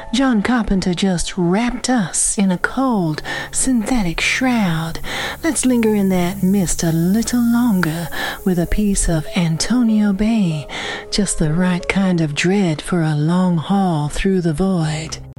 John Carpenter just wrapped us in a cold, synthetic shroud. Let's linger in that mist a little longer with a piece of Antonio Bay, just the right kind of dread for a long haul through the void.